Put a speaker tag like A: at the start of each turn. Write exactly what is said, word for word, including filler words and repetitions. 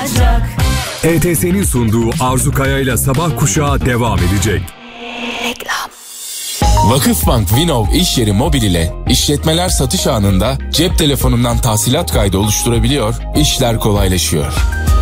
A: olacak.
B: E T S'nin sunduğu Arzu Kaya'yla Sabah Kuşağı devam edecek.
A: Reklam.
C: Vakıfbank Vinov iş yeri mobil ile işletmeler satış anında cep telefonundan tahsilat kaydı oluşturabiliyor, işler kolaylaşıyor.